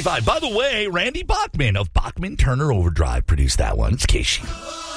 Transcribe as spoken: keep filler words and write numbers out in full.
twenty-five. By the way, Randy Bachman of Bachman Turner Overdrive produced that one. It's Casey.